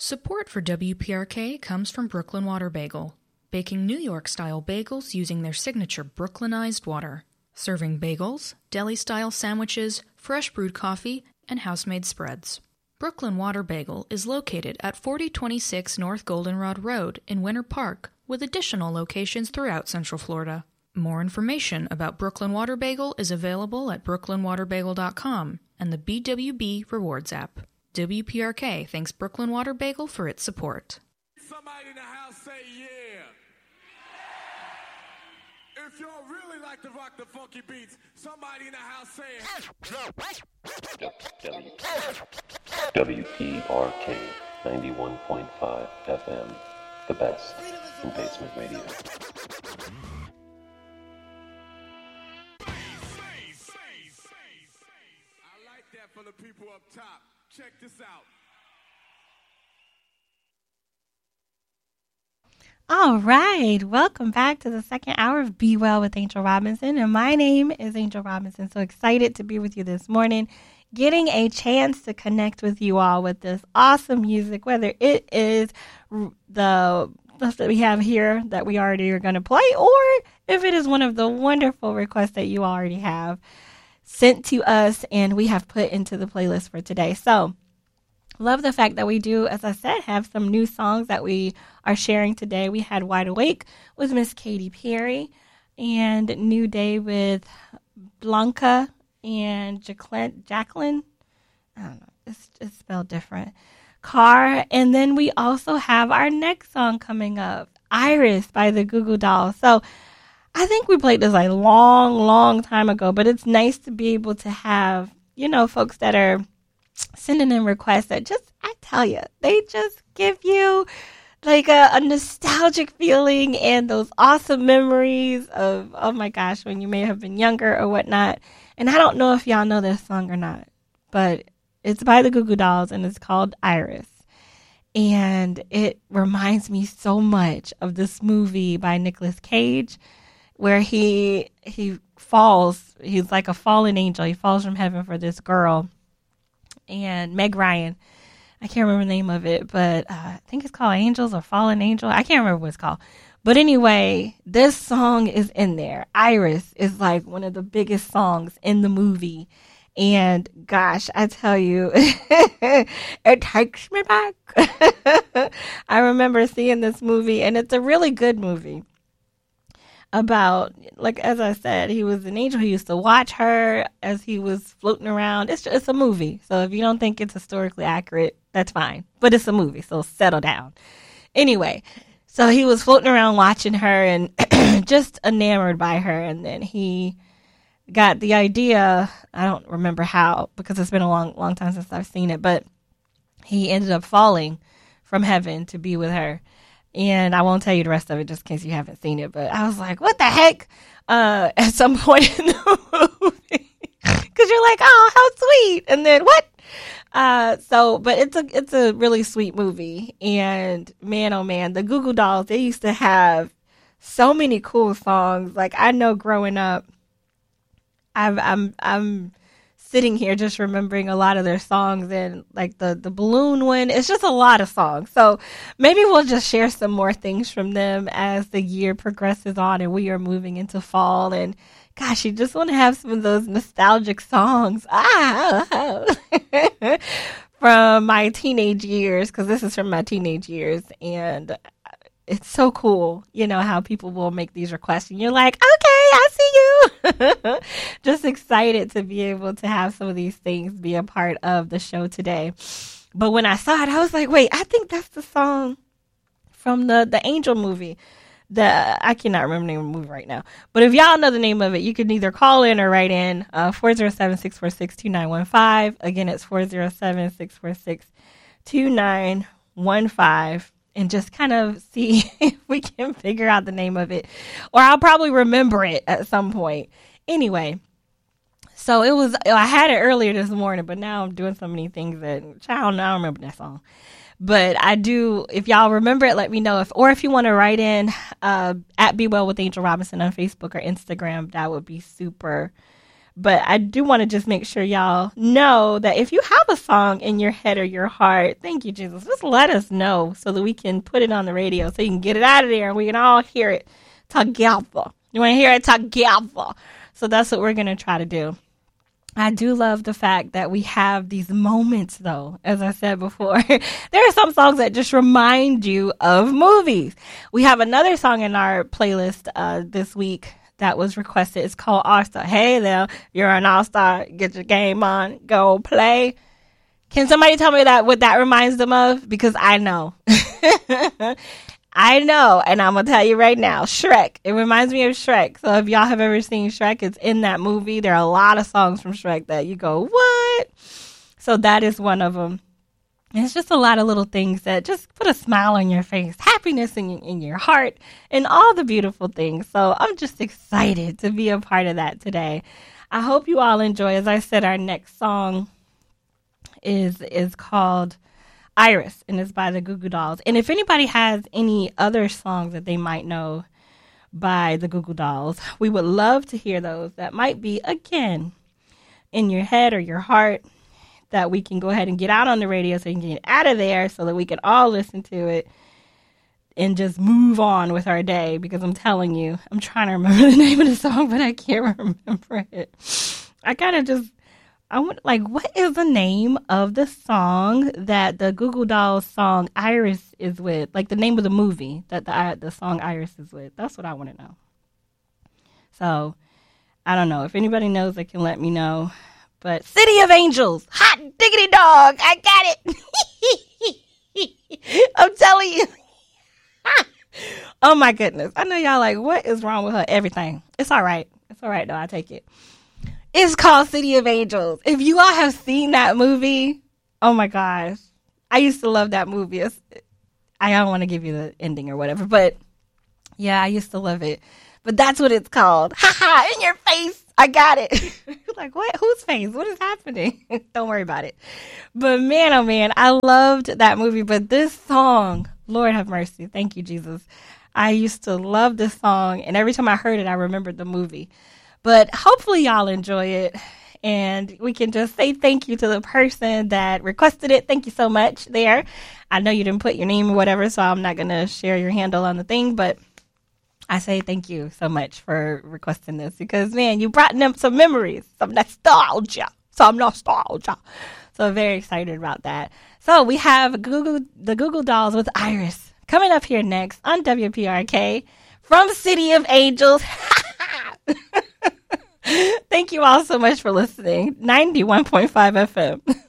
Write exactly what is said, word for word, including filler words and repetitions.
Support for W P R K comes from Brooklyn Water Bagel, baking New York-style bagels using their signature Brooklynized water, serving bagels, deli-style sandwiches, fresh brewed coffee, and house-made spreads. Brooklyn Water Bagel is located at forty twenty-six North Goldenrod Road in Winter Park, with additional locations throughout Central Florida. More information about Brooklyn Water Bagel is available at brooklyn water bagel dot com and the B W B Rewards app. W P R K thanks Brooklyn Water Bagel for its support. Somebody in the house say yeah. If y'all really like to rock the funky beats, somebody in the house say W P R K ninety-one point five F M, the best in basement radio. I like that for the people up top. Check this out. All right, welcome back to the second hour of Be Well with Angel Robinson, and my name is Angel Robinson. So excited to be with you this morning, getting a chance to connect with you all with this awesome music, whether it is the stuff that we have here that we already are going to play, or if it is one of the wonderful requests that you already have sent to us and we have put into the playlist for today. So love the fact that we do, as I said, have some new songs that we are sharing today. We had Wide Awake with Miss Katy Perry and New Day with Blanca and Jacqueline. Jacqueline? I don't know. It's, it's spelled different. Car. And then we also have our next song coming up, Iris by the Goo Goo Dolls. So I think we played this a long, long time ago, but it's nice to be able to have, you know, folks that are sending in requests that just, I tell you, they just give you like a, a nostalgic feeling and those awesome memories of, oh my gosh, when you may have been younger or whatnot. And I don't know if y'all know this song or not, but it's by the Goo Goo Dolls and it's called Iris. And it reminds me so much of this movie by Nicolas Cage, where he he falls, he's like a fallen angel. He falls from heaven for this girl. And Meg Ryan, I can't remember the name of it, but uh, I think it's called Angels or Fallen Angel. I can't remember what it's called. But anyway, this song is in there. Iris is like one of the biggest songs in the movie. And gosh, I tell you, it takes me back. I remember seeing this movie, and it's a really good movie. About, like, as I said, he was an angel. He used to watch her as he was floating around. It's it's a movie. So if you don't think it's historically accurate, that's fine. But it's a movie, so settle down. Anyway, so he was floating around watching her and just enamored by her. And then he got the idea, I don't remember how, because it's been a long, long time since I've seen it, but he ended up falling from heaven to be with her. And I won't tell you the rest of it just in case you haven't seen it. But I was like, what the heck? Uh, at some point in the movie. Because you're like, oh, how sweet. And then what? Uh, so, but it's a it's a really sweet movie. And man, oh man, the Goo Goo Dolls, they used to have so many cool songs. Like, I know growing up, I've, I'm I'm sitting here just remembering a lot of their songs, and like the, the balloon one, it's just a lot of songs. So maybe we'll just share some more things from them as the year progresses on and we are moving into fall. And gosh, you just want to have some of those nostalgic songs ah, from my teenage years, because this is from my teenage years. And it's so cool, you know, how people will make these requests and you're like, okay, I see you. Just excited to be able to have some of these things be a part of the show today. But when I saw it, I was like, wait, I think that's the song from the, the Angel movie. The I cannot remember the name of the movie right now. But if y'all know the name of it, you can either call in or write in uh, four oh seven, six four six, two nine one five. Again, it's four oh seven, six four six, two nine one five. And just kind of see if we can figure out the name of it. Or I'll probably remember it at some point. Anyway, so it was, I had it earlier this morning, but now I'm doing so many things that, child, I don't remember that song. But I do, if y'all remember it, let me know. If Or if you want to write in uh, at Be Well with Angel Robinson on Facebook or Instagram, that would be super But I do want to just make sure y'all know that if you have a song in your head or your heart, thank you, Jesus, just let us know so that we can put it on the radio so you can get it out of there and we can all hear it together. You want to hear it together? So that's what we're going to try to do. I do love the fact that we have these moments, though, as I said before. There are some songs that just remind you of movies. We have another song in our playlist uh, this week that was requested. It's called All-Star. Hey there, you're an all-star. Get your game on. Go play. Can somebody tell me that what that reminds them of? Because I know. I know, and I'm going to tell you right now, Shrek. It reminds me of Shrek. So if y'all have ever seen Shrek, it's in that movie. There are a lot of songs from Shrek that you go, what? So that is one of them. And it's just a lot of little things that just put a smile on your face, happiness in, in your heart, and all the beautiful things. So I'm just excited to be a part of that today. I hope you all enjoy. As I said, our next song is is called Iris, and it's by the Goo Goo Dolls. And if anybody has any other songs that they might know by the Goo Goo Dolls, we would love to hear those. That might be, again, in your head or your heart, that we can go ahead and get out on the radio so you can get out of there so that we can all listen to it and just move on with our day. Because I'm telling you, I'm trying to remember the name of the song, but I can't remember it. I kind of just... I want, like, what is the name of the song that the Goo Goo Dolls song Iris is with? Like, the name of the movie that the the song Iris is with. That's what I want to know. So, I don't know. If anybody knows, they can let me know. But City of Angels, hot diggity dog, I got it. I'm telling you. Oh, my goodness. I know y'all like, what is wrong with her? Everything. It's all right. It's all right, though. I take it. It's called City of Angels. If you all have seen that movie, oh my gosh. I used to love that movie. It's, I don't want to give you the ending or whatever, but yeah, I used to love it. But that's what it's called. Ha ha, in your face. I got it. Like, what? Whose face? What is happening? Don't worry about it. But man, oh man, I loved that movie. But this song, Lord have mercy. Thank you, Jesus. I used to love this song. And every time I heard it, I remembered the movie. But hopefully y'all enjoy it, and we can just say thank you to the person that requested it. Thank you so much there. I know you didn't put your name or whatever, so I'm not going to share your handle on the thing, but I say thank you so much for requesting this because, man, you brought them some memories, some nostalgia, some nostalgia. So I'm very excited about that. So we have Google, the Goo Goo Dolls with Iris coming up here next on W P R K from City of Angels. Thank you all so much for listening. ninety-one point five F M.